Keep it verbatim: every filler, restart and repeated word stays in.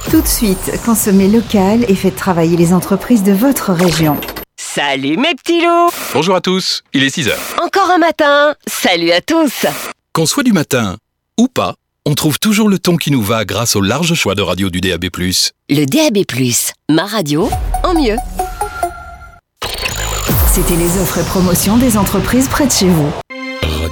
Tout de suite, consommez local et faites travailler les entreprises de votre région. Salut mes petits loups! Bonjour à tous, il est six heures. Encore un matin, salut à tous! Qu'on soit du matin ou pas, on trouve toujours le ton qui nous va grâce au large choix de radio du D A B plus. Le D A B plus, ma radio en mieux. C'était les offres et promotions des entreprises près de chez vous.